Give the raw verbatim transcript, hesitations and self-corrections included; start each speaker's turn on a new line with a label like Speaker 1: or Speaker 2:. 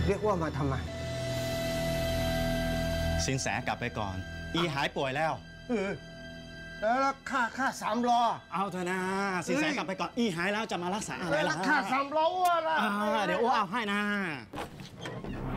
Speaker 1: เรียกว่ามาทำไม
Speaker 2: สินแสกลับไปก่อนอีหายป่วยแล้ว
Speaker 1: เออแล้วค่าค่าสามล้อ
Speaker 2: เอาเถอะนะสินแสกลับไปก่อนอีหายแล้วจะมารักษาอะไรล่ะ
Speaker 1: ค่าสามล้ออะไร
Speaker 2: เดี๋ยวอ้วเอาให้นะ